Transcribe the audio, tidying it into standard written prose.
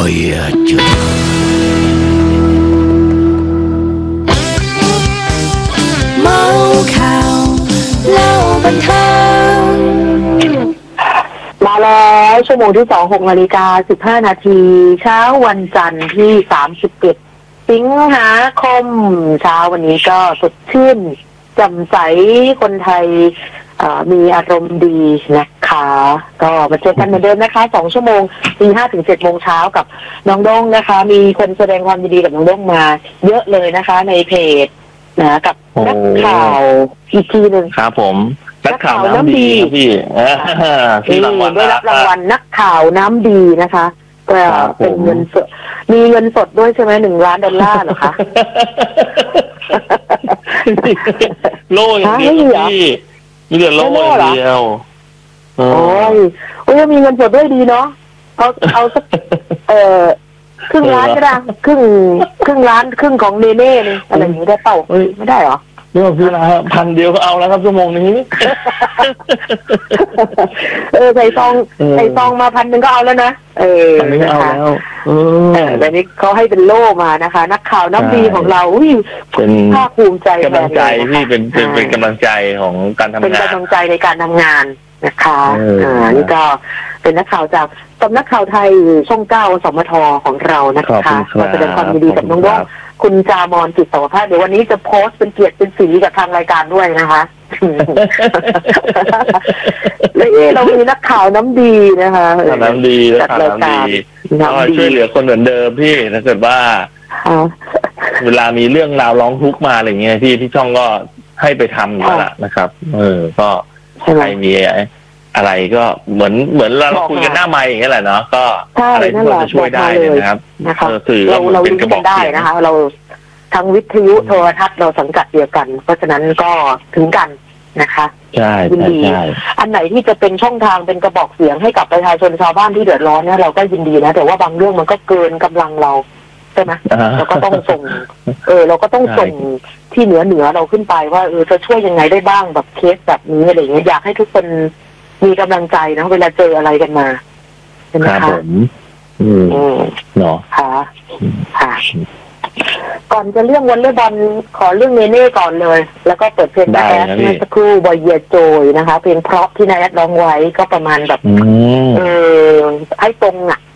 Voyagerเมาข่าวเล่าบันเทิงมาแล้วชั่วโมงที่6:15 น.เช้าวันจันทร์ที่31 สิงหาคมเช้าวันนี้ก็สดชื่นแจ่มใสคนไทยมีอารมณ์ดีนะคะก็มาเจอกันเหมือนเดิมนะคะ2 ชั่วโมงตี 5 ถึง 7 โมงเช้ากับน้องด้งนะคะมีคนแสดงความยินดีกับน้องด้งมาเยอะเลยนะคะในเพจนะกับนักข่าวอีกทีหนึ่งครับผมนักข่าวน้ำดีพี่ที่ได้รับรางวัลนักข่าวน้ำดีนะคะก็เป็นเงินสดมีเงินสดด้วยใช่ไหม$1 ล้านเหรอคะโล่อย่างเดียวพี่มีแต่โล่อย่างเดียวโอ้ยมีเงินสดด้วยดีเนาะเอาสักครึ่งล้านก็ได้ครึ่งล้านครึ่งของเนเน่นี่อะไรอย่างนี้ได้เปล่าไม่ได้เหรอนี่พี่นะ1,000เดียวก็เอาแล้วครับชั่วโมงนี้ใส่ซองมา1,000ก็เอาแล้วนะตอนนี้เอาแล้วแต่นี้เขาให้เป็นโล่มานะคะนักข่าวน้ำดีของเราเป็นภาคภูมิใจกำลังใจพี่เป็นกำลังใจของการทำงานเป็นกำลังใจในการทำงานนะคะนี่ก็เป็นนักข่าวจากสำนักข่าวไทยช่อง 9 สมทของเรานะคะมาแสดงความยินดีกับน้องด้งคุณจามอนจิตสวภาพเดี๋ยววันนี้จะโพสต์เป็นเกียรติเป็นศรีกับทางรายการด้วยนะคะแล้วเรามีนักข่าวน้ำดีนะคะน้ำดีจัดรายการช่วยเหลือคนเหมือนเดิมพี่ถ้าเกิดว่าเวลามีเรื่องราวร้องทุกข์มาอะไรเงี้ยที่ช่องก็ให้ไปทำอยู่แล้วนะครับก็ใครมีอะไรก็เหมือนเราคุยกันหน้าไมค์อย่างเงี้ยแหละเนาะก็อะไรที่เราจะช่วยได้นะครับคือเราเป็นกระบอกได้นะคะเราทั้งวิทยุโทรทัศน์เราสังกัดเดียวกันเพราะฉะนั้นก็ถึงกันนะคะใช่ยินดีอันไหนที่จะเป็นช่องทางเป็นกระบอกเสียงให้กับประชาชนชาวบ้านที่เดือดร้อนเนี่ยเราก็ยินดีนะแต่ว่าบางเรื่องมันก็เกินกำลังเราใช่ไหมเราก็ต้องส่งเราก็ต้องส่งที่เหนือเราขึ้นไปว่าจะช่วยยังไงได้บ้างแบบเคสแบบนี้อะไรอย่างเงี้ยอยากให้ทุกคนมีกำลังใจนะเวลาเจออะไรกันมาใช่ไหมคะเนาะค่ะก่อนจะเรื่องวอลเลย์บอลขอเรื่องเนเน่ก่อนเลยแล้วก็เปิดเพลงแอดเมื่อสักครู่บอยเยโจยนะคะเพลงเพราะที่นายแอดร้องไว้ก็ประมาณแบบให้ตรง